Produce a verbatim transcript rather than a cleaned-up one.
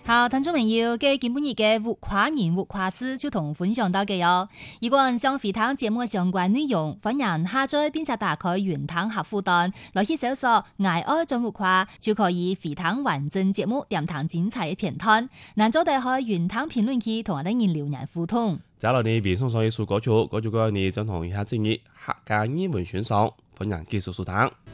好，聽眾朋友，嘅今本日嘅活跨年活跨事就同分享到嘅喲。如果想回聽節目嘅相關內容，歡迎下載並且打開雲聽客戶端，來去搜索愛愛進活跨，就可以回聽完整節目，點聽精彩嘅片段。難做地開雲聽評論區同我哋人留言互動。 再落你微信上一首歌曲，歌曲嗰你將同以下建議客家英文選手，歡迎繼續收聽。